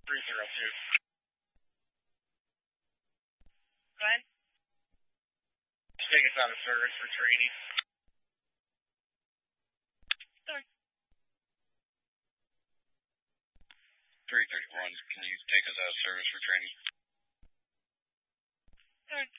302. Go ahead. Take us out of service for training. Sorry. 331, can you take us out of service for training? Sorry.